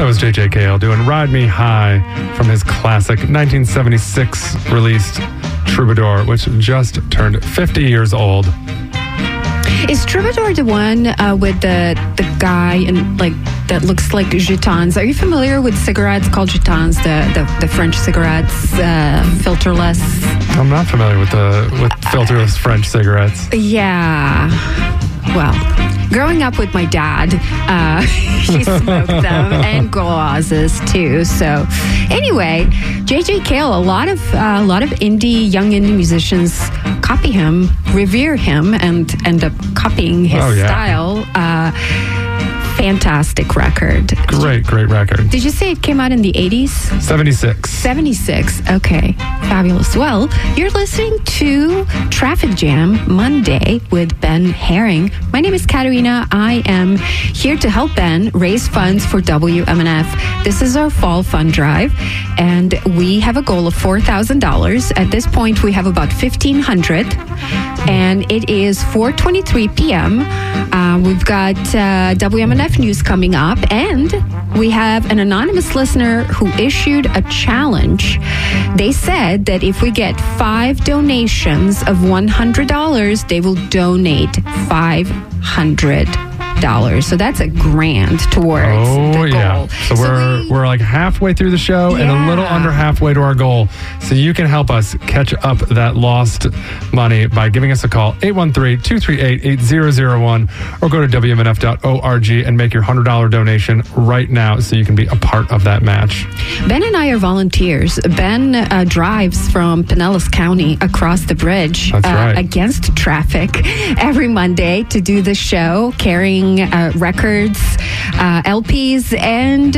was J.J. Cale doing Ride Me High from his classic 1976 released Troubadour, which just turned 50 years old. Is Troubadour the one with the guy in like that looks like Gitans? Are you familiar with cigarettes called Gitans, the French cigarettes, filterless? I'm not familiar with filterless French cigarettes. Yeah. Well, growing up with my dad, she smoked them and Gauze's too. So, anyway, J.J. Cale, a lot of young indie musicians copy him, revere him, and end up copying his style. Fantastic record. Great record. Did you say it came out in the 80s? 76. Okay. Fabulous. Well, you're listening to Traffic Jam Monday with Ben Herring. My name is Katerina. I am here to help Ben raise funds for WMNF. This is our fall fund drive, and we have a goal of $4,000. At this point, we have about $1,500, and it is 4:23 p.m. We've got WMNF news coming up, and we have an anonymous listener who issued a challenge. They said that if we get 5 donations of $100, they will donate $500. So that's $1,000 towards the goal. Yeah. So we're like halfway through the show and a little under halfway to our goal. So you can help us catch up that lost money by giving us a call, 813-238-8001, or go to WMNF.org and make your $100 donation right now so you can be a part of that match. Ben and I are volunteers. Ben drives from Pinellas County across the bridge against traffic every Monday to do the show, carrying records, LPs, and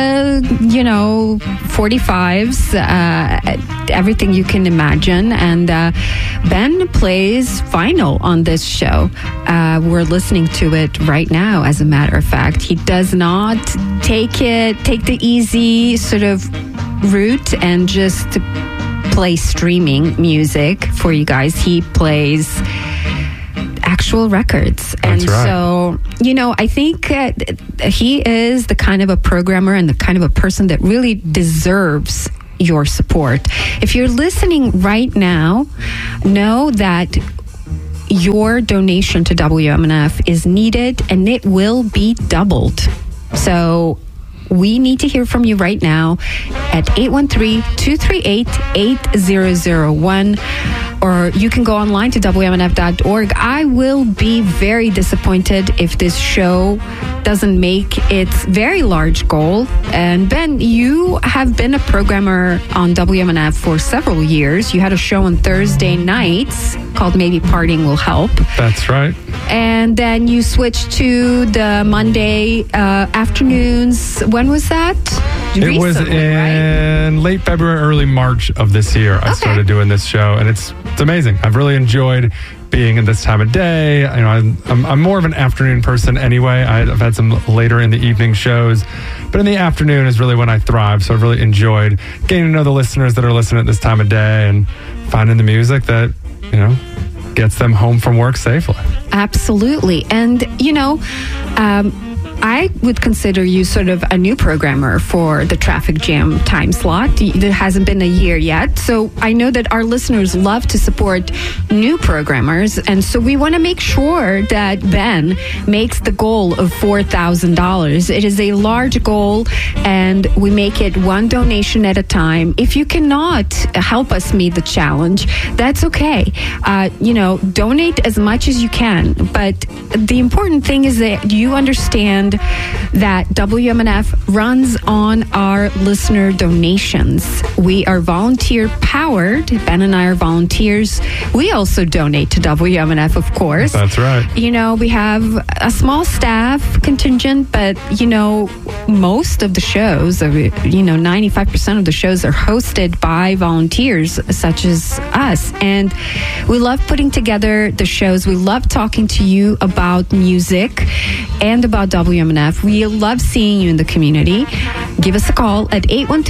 45s, everything you can imagine. And Ben plays vinyl on this show. We're listening to it right now, as a matter of fact. He does not take the easy sort of route and just play streaming music for you guys. He plays actual records. And so, I think he is the kind of a programmer and the kind of a person that really deserves your support. If you're listening right now, know that your donation to WMNF is needed and it will be doubled. So we need to hear from you right now at 813-238-8001. Or you can go online to WMNF.org. I will be very disappointed if this show doesn't make its very large goal. And Ben, you have been a programmer on WMNF for several years. You had a show on Thursday nights called Maybe Partying Will Help. That's right. And then you switched to the Monday afternoons. When was that? It was in late February, early March of this year. I started doing this show, and it's amazing. I've really enjoyed being in this time of day. I'm more of an afternoon person anyway. I've had some later in the evening shows, but in the afternoon is really when I thrive. So I've really enjoyed getting to know the listeners that are listening at this time of day and finding the music that, gets them home from work safely. Absolutely. And, I would consider you sort of a new programmer for the Traffic Jam time slot. It hasn't been a year yet. So I know that our listeners love to support new programmers. And so we want to make sure that Ben makes the goal of $4,000. It is a large goal, and we make it one donation at a time. If you cannot help us meet the challenge, that's okay. Donate as much as you can. But the important thing is that you understand that WMNF runs on our listener donations. We are volunteer powered. Ben and I are volunteers. We also donate to WMNF, of course. That's right. We have a small staff contingent, but most of the shows, 95% of the shows are hosted by volunteers such as us. And we love putting together the shows. We love talking to you about music and about WMNF. We love seeing you in the community. give us a call at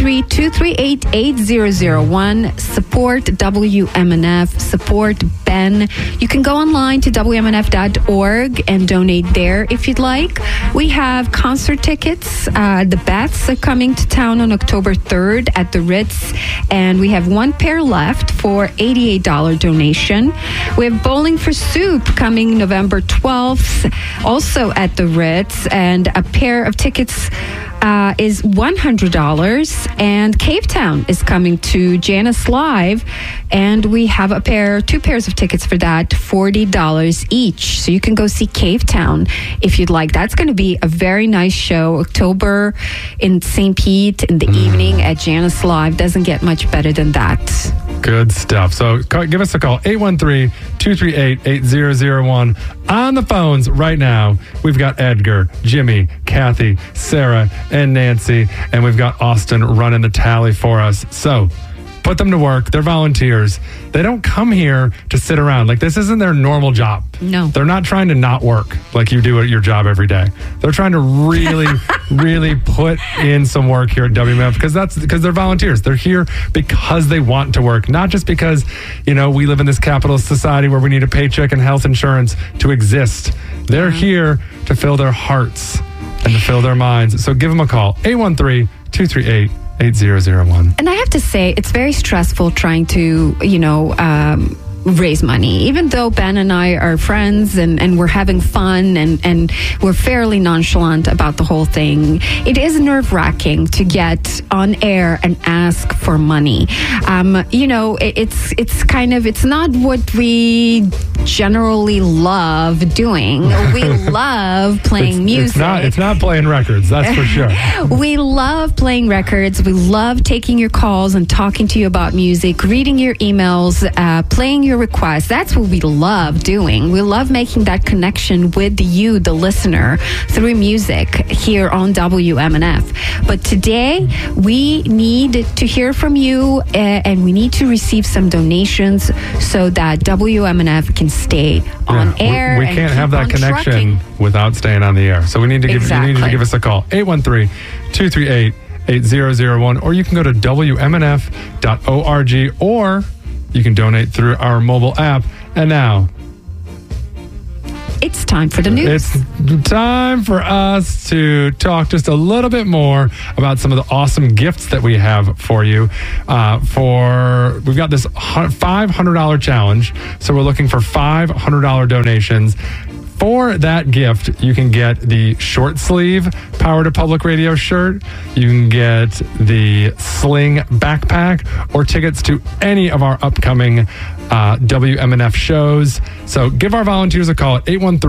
813-238-8001. Support WMNF. Support Ben. You can go online to WMNF.org and donate there if you'd like. We have concert tickets. The Beths are coming to town on October 3rd at the Ritz, and we have one pair left for $88 donation. We have Bowling for Soup coming November 12th, also at the Ritz, and a pair of tickets is $100. And Cave Town is coming to Janus Live, and we have two pairs of tickets for that, $40 each. So you can go see Cave Town if you'd like. That's going to be a very nice show. October in St. Pete in the evening at Janus Live. Doesn't get much better than that. Good stuff. So give us a call, 813-238-8001. On the phones right now, we've got Edgar, Jimmy, Kathy, Sarah, and Nancy, and we've got Austin running the tally for us. So put them to work. They're volunteers. They don't come here to sit around. Like, this isn't their normal job. No. They're not trying to not work like you do at your job every day. They're trying to really, really put in some work here at WMF because they're volunteers. They're here because they want to work, not just because, we live in this capitalist society where we need a paycheck and health insurance to exist. They're here to fill their hearts and to fill their minds. So give them a call, 813-238-8001. And I have to say, it's very stressful trying to, raise money. Even though Ben and I are friends and we're having fun and we're fairly nonchalant about the whole thing, it is nerve-wracking to get on air and ask for money. It's not what we generally love doing. We love playing music. It's not playing records, that's for sure. We love playing records. We love taking your calls and talking to you about music, reading your emails, playing your requests. That's what we love doing. We love making that connection with you, the listener, through music here on WMNF. But today, we need to hear from you and we need to receive some donations so that WMNF can stay on air. We can't have that connection without staying on the air. So you need to give us a call, 813-238-8001, or you can go to WMNF.org, or you can donate through our mobile app. And now, it's time for the news. It's time for us to talk just a little bit more about some of the awesome gifts that we have for you. We've got this $500 challenge. So we're looking for $500 donations. For that gift, you can get the short sleeve Power to Public Radio shirt. You can get the Sling backpack or tickets to any of our upcoming WMNF shows. So give our volunteers a call at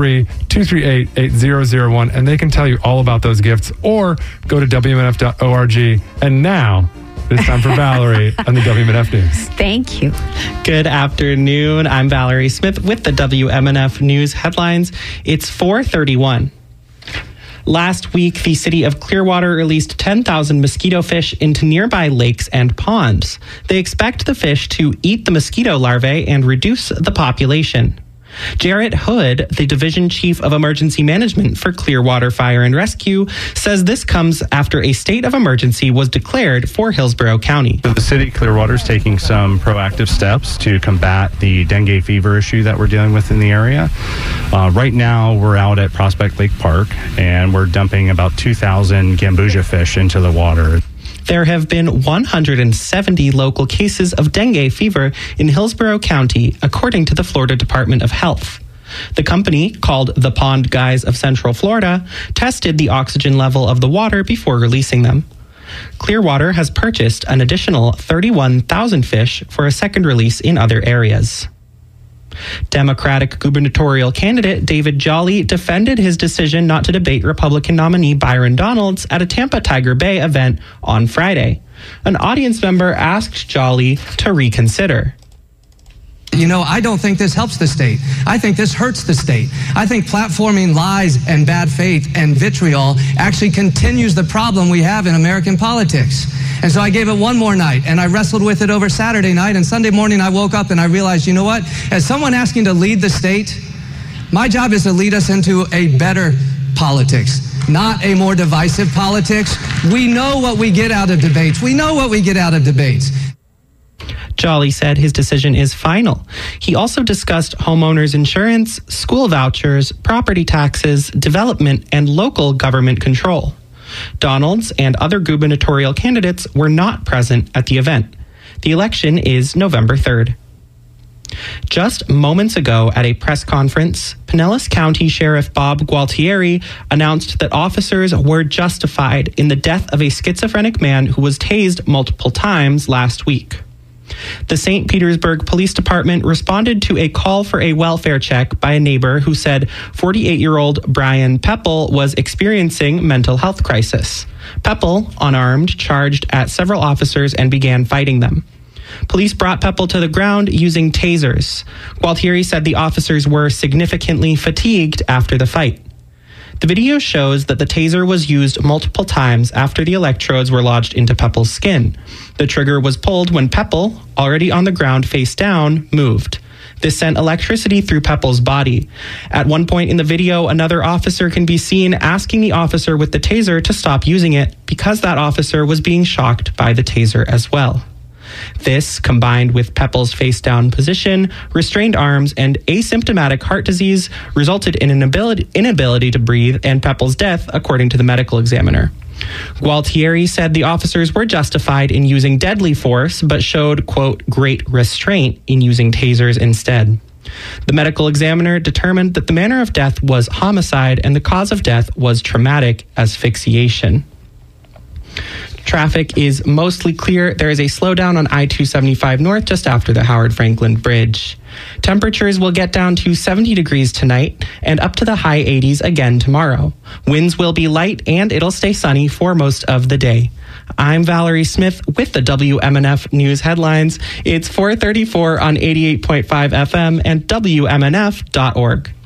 813-238-8001 and they can tell you all about those gifts, or go to WMNF.org. And now, it's time for Valerie on the WMNF News. Thank you. Good afternoon. I'm Valerie Smith with the WMNF News headlines. It's 4:31. Last week, the city of Clearwater released 10,000 mosquito fish into nearby lakes and ponds. They expect the fish to eat the mosquito larvae and reduce the population. Jarrett Hood, the Division Chief of Emergency Management for Clearwater Fire and Rescue, says this comes after a state of emergency was declared for Hillsborough County. The city of Clearwater is taking some proactive steps to combat the dengue fever issue that we're dealing with in the area. Right now, we're out at Prospect Lake Park, and we're dumping about 2,000 gambusia fish into the water. There have been 170 local cases of dengue fever in Hillsborough County, according to the Florida Department of Health. The company, called the Pond Guys of Central Florida, tested the oxygen level of the water before releasing them. Clearwater has purchased an additional 31,000 fish for a second release in other areas. Democratic gubernatorial candidate David Jolly defended his decision not to debate Republican nominee Byron Donalds at a Tampa Tiger Bay event on Friday. An audience member asked Jolly to reconsider. I don't think this helps the state. I think this hurts the state. I think platforming lies and bad faith and vitriol actually continues the problem we have in American politics. And so I gave it one more night, and I wrestled with it over Saturday night, and Sunday morning I woke up and I realized, you know what? As someone asking to lead the state, my job is to lead us into a better politics. not a more divisive politics. We know what we get out of debates. We know what we get out of debates. Jolly said his decision is final. He also discussed homeowners insurance, school vouchers, property taxes, development, and local government control. Donalds and other gubernatorial candidates were not present at the event. The election is November 3rd. Just moments ago at a press conference, Pinellas County Sheriff Bob Gualtieri announced that officers were justified in the death of a schizophrenic man who was tased multiple times last week. The St. Petersburg Police Department responded to a call for a welfare check by a neighbor who said 48-year-old Brian Pepple was experiencing mental health crisis. Pepple, unarmed, charged at several officers and began fighting them. Police brought Pepple to the ground using tasers. Gualtieri said the officers were significantly fatigued after the fight. The video shows that the taser was used multiple times after the electrodes were lodged into Pepple's skin. The trigger was pulled when Pepple, already on the ground face down, moved. This sent electricity through Pepple's body. At one point in the video, another officer can be seen asking the officer with the taser to stop using it because that officer was being shocked by the taser as well. This, combined with Pepple's face-down position, restrained arms, and asymptomatic heart disease, resulted in an inability to breathe and Pepple's death, according to the medical examiner. Gualtieri said the officers were justified in using deadly force, but showed, quote, great restraint in using tasers instead. The medical examiner determined that the manner of death was homicide and the cause of death was traumatic asphyxiation. Traffic is mostly clear. There is a slowdown on I-275 North just after the Howard Franklin Bridge. Temperatures will get down to 70 degrees tonight and up to the high 80s again tomorrow. Winds will be light and it'll stay sunny for most of the day. I'm Valerie Smith with the WMNF News headlines. It's 4:34 on 88.5 FM and WMNF.org.